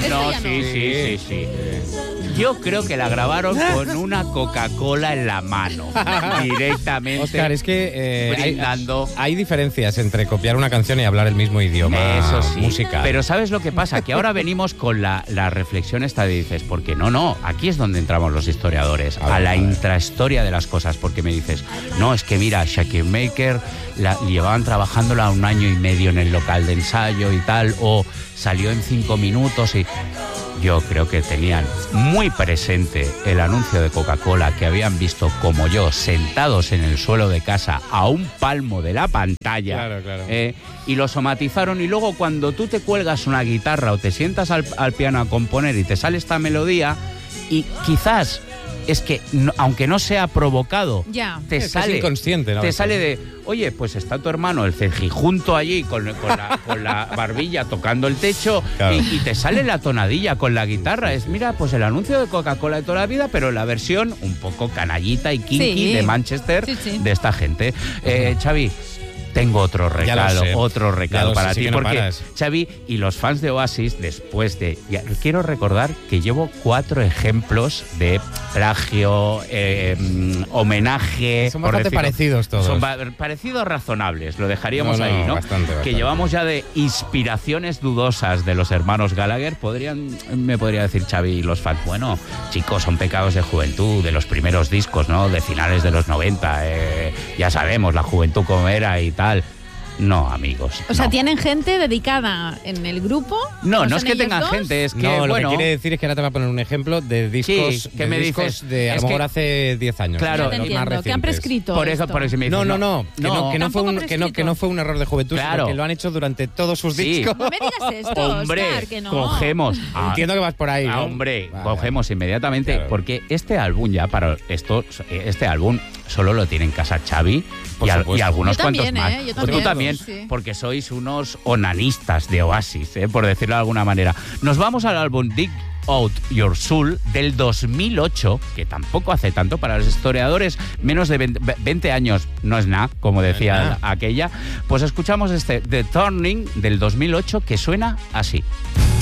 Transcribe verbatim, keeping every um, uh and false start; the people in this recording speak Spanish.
no, ya sí, no. sí, sí, sí. Yo creo que la grabaron con una Coca-Cola en la mano, directamente. Óscar, es que eh, hay, brindando. hay diferencias entre copiar una canción y hablar el mismo idioma Eso sí. musical. Pero ¿sabes lo que pasa? Que ahora venimos con la, la reflexión esta de dices, porque no, no, aquí es donde entramos los historiadores, a, a la intrahistoria de las cosas, porque me dices, no, es que mira, Shakir Maker la llevaban trabajándola un año y medio en el local de ensayo y tal, o salió en cinco minutos y... Yo creo que tenían muy presente el anuncio de Coca-Cola que habían visto como yo, sentados en el suelo de casa a un palmo de la pantalla. Claro, claro. Eh, y lo somatizaron y luego cuando tú te cuelgas una guitarra o te sientas al, al piano a componer y te sale esta melodía y quizás... Es que, no, aunque no sea provocado, ya. te es sale, es inconsciente, ¿no? te sale de, oye, pues está tu hermano, el cejijunto allí con, con, la, con la barbilla tocando el techo, claro. y, y te sale la tonadilla con la guitarra. Es, mira, pues el anuncio de Coca-Cola de toda la vida, pero la versión un poco canallita y kinky sí. de Manchester, sí, sí. de esta gente. Eh, Xavi, tengo otro regalo, otro regalo para sé, ti, sí no porque paras. Xavi y los fans de Oasis, después de... Ya, quiero recordar que llevo cuatro ejemplos de plagio, eh, homenaje... Son bastante decirlo, parecidos todos. Son parecidos razonables, lo dejaríamos no, no, ahí, ¿no? Bastante, bastante. Que llevamos ya de inspiraciones dudosas de los hermanos Gallagher. Podrían, me podría decir Xavi y los fans, bueno, chicos, son pecados de juventud, de los primeros discos, ¿no? De finales de los noventa, eh, ya sabemos la juventud cómo era y tal. No, amigos. O sea, no. ¿tienen gente dedicada en el grupo? No, no es que ellos tengan dos? gente, es que, no, lo bueno... que quiere decir es que ahora te va a poner un ejemplo de discos, sí, ¿qué de, me discos dices? de a es lo mejor que, hace diez años. Claro, no te entiendo, que han prescrito Por eso, esto. por eso me dices, no, no, no, que no, no, que no fue un, que no, que no fue un error de juventud, claro. sino que lo han hecho durante todos sus sí. discos. No me digas esto, hombre, Óscar, que no. cogemos... Ah, entiendo que vas por ahí, ah, ¿no? hombre, vale, cogemos vale. inmediatamente, claro. Porque este álbum ya, para esto, este álbum solo lo tiene en casa Xavi y, al, y algunos yo cuantos también, más. ¿eh? Yo Pues también, tú también, sí. porque sois unos onanistas de Oasis, ¿eh? Por decirlo de alguna manera. Nos vamos al álbum Dig Out Your Soul del dos mil ocho, que tampoco hace tanto para los historiadores, menos de veinte años no es nada, como decía aquella. Pues escuchamos este The Turning del dos mil ocho que suena así.